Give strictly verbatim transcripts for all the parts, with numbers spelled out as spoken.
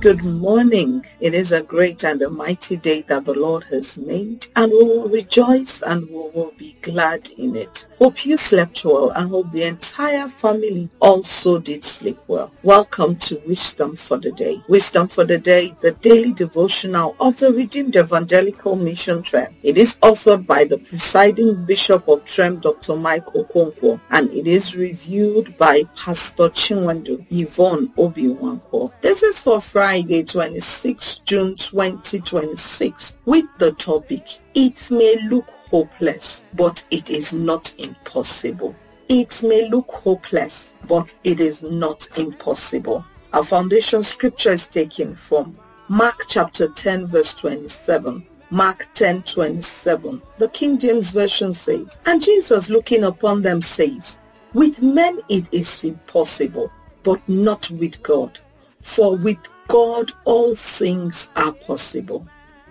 good morning. It is a great and a mighty day that the Lord has made, and we will rejoice and we will be glad in it. Hope you slept well and hope the entire family also did sleep well. Welcome to Wisdom for the Day. Wisdom for the Day, the daily devotional of the Redeemed Evangelical Mission Trem. It is authored by the presiding Bishop of Trem, Doctor Mike Okonkwo, and it is reviewed by Pastor Chinwendu Yvonne Obi-Wankwo. This is for Friday, twenty-sixth of June twenty twenty-six, with the topic, It may look hopeless, but it is not impossible. It may look hopeless, but it is not impossible. Our foundation scripture is taken from Mark chapter ten verse twenty-seven. Mark ten twenty-seven. The King James Version says, "And Jesus looking upon them says, With men it is impossible, but not with God. For with God all things are possible."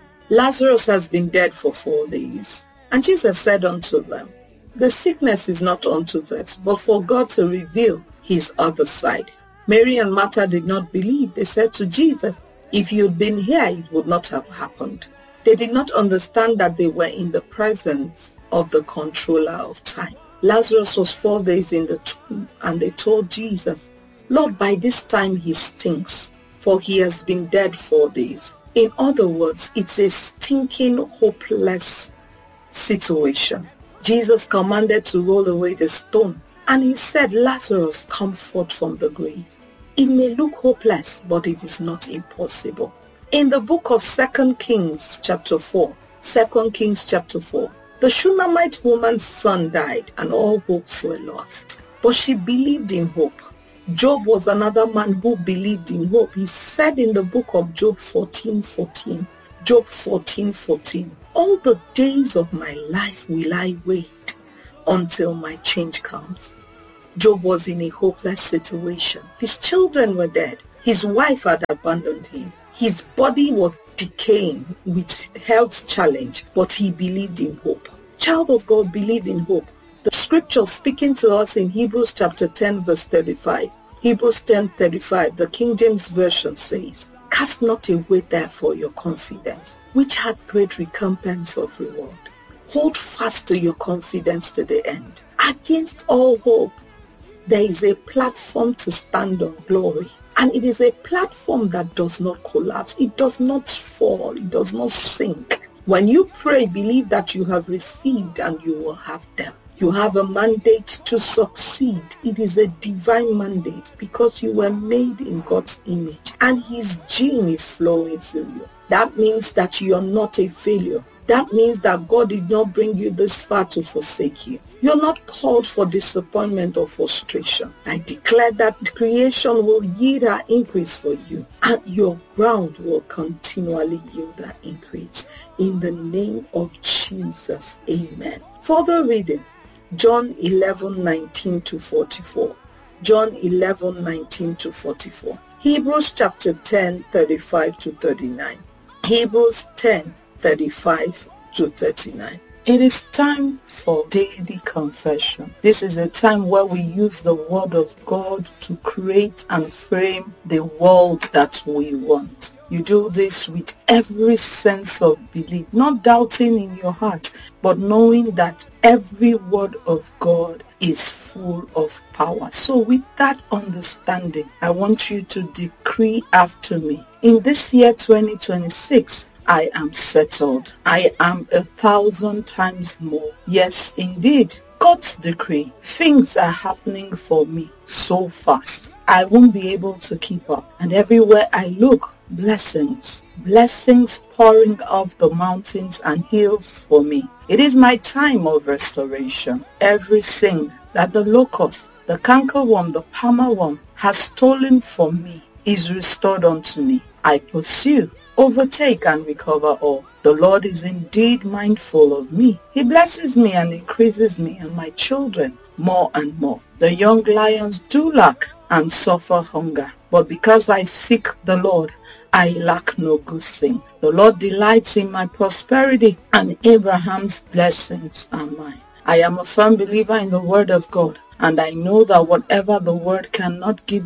Lazarus has been dead for four days. And Jesus said unto them, "The sickness is not unto death, but for God to reveal his other side." Mary and Martha did not believe. They said to Jesus, "If you'd been here, it would not have happened." They did not understand that they were in the presence of the controller of time. Lazarus was four days in the tomb, and they told Jesus, "Lord, by this time he stinks, for he has been dead four days." In other words, it's a stinking, hopeless situation. Jesus commanded to roll away the stone, and he said, "Lazarus, come forth from the grave." It may look hopeless, but it is not impossible. In the book of Second Kings chapter four, Second Kings chapter four, the Shunammite woman's son died, and all hopes were lost. But she believed in hope. Job was another man who believed in hope. He said in the book of Job fourteen fourteen, Job fourteen fourteen, "All the days of my life will I wait until my change comes." Job was in a hopeless situation. His children were dead. His wife had abandoned him. His body was decaying with health challenge, but he believed in hope. Child of God, believe in hope. The scripture speaking to us in Hebrews chapter ten verse thirty-five. Hebrews ten thirty-five, the King James Version says, "Cast not away therefore your confidence, which hath great recompense of reward." Hold fast to your confidence to the end. Against all hope, there is a platform to stand on, glory. And it is a platform that does not collapse. It does not fall. It does not sink. When you pray, believe that you have received and you will have them. You have a mandate to succeed. It is a divine mandate because you were made in God's image and his gene is flowing through you. That means that you are not a failure. That means that God did not bring you this far to forsake you. You're not called for disappointment or frustration. I declare that creation will yield her increase for you, and your ground will continually yield her increase. In the name of Jesus, amen. Further reading, John eleven nineteen to forty-four. John eleven nineteen to forty-four. Hebrews chapter ten thirty-five to thirty-nine. Hebrews ten thirty-five to thirty-nine. It is time for daily confession. This is a time where we use the word of God to create and frame the world that we want. You do this with every sense of belief, not doubting in your heart, but knowing that every word of God is full of power. So with that understanding, I want you to decree after me. In this year twenty twenty-six, I am settled. I am a thousand times more. Yes, indeed, God's decree. Things are happening for me so fast. I won't be able to keep up. And everywhere I look, blessings. Blessings pouring off the mountains and hills for me. It is my time of restoration. Everything that the locust, the cankerworm, the palmerworm has stolen from me is restored unto me. I pursue, overtake and recover all. The Lord is indeed mindful of me. He blesses me and increases me and my children more and more. The young lions do lack and suffer hunger, but because I seek the Lord, I lack no good thing. The Lord delights in my prosperity, and Abraham's blessings are mine. I am a firm believer in the word of God, and I know that whatever the word cannot give me,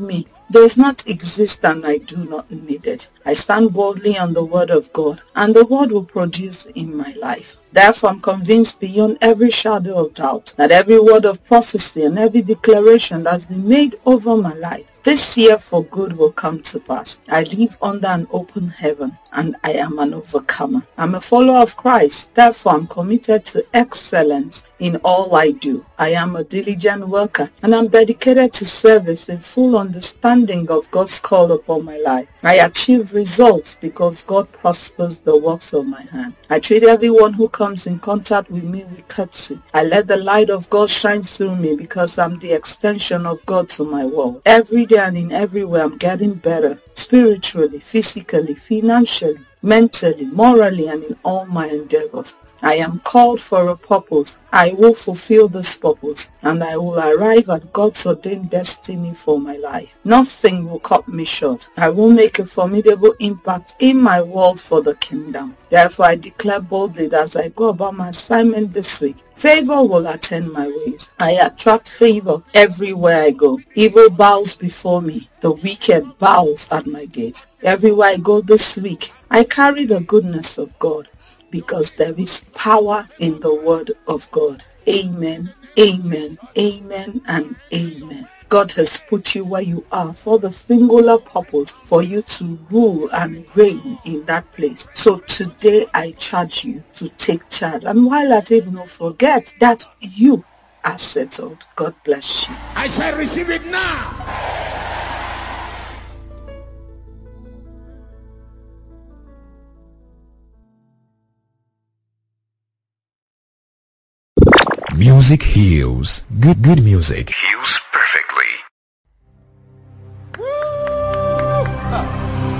does not exist and I do not need it. I stand boldly on the word of God, and the word will produce in my life. Therefore, I'm convinced beyond every shadow of doubt that every word of prophecy and every declaration that's been made over my life this year for good will come to pass. I live under an open heaven, and I am an overcomer. I'm a follower of Christ. Therefore, I'm committed to excellence in all I do. I am a diligent worker, and I'm dedicated to service in full understanding of God's call upon my life. I achieve results because God prospers the works of my hand. I treat everyone who comes in contact with me with courtesy. I let the light of God shine through me because I'm the extension of God to my world. Every day and in every way, I'm getting better spiritually, physically, financially, mentally, morally, and in all my endeavors. I am called for a purpose. I will fulfill this purpose, and I will arrive at God's ordained destiny for my life. Nothing will cut me short. I will make a formidable impact in my world for the kingdom. Therefore, I declare boldly that as I go about my assignment this week, favor will attend my ways. I attract favor everywhere I go. Evil bows before me. The wicked bows at my gate. Everywhere I go this week, I carry the goodness of God, because there is power in the word of God. Amen, amen, amen, and amen. God has put you where you are for the singular purpose for you to rule and reign in that place. So today I charge you to take charge. And while at it, don't forget that you are settled. God bless you. I shall receive it now. Music heals. Good, good music heals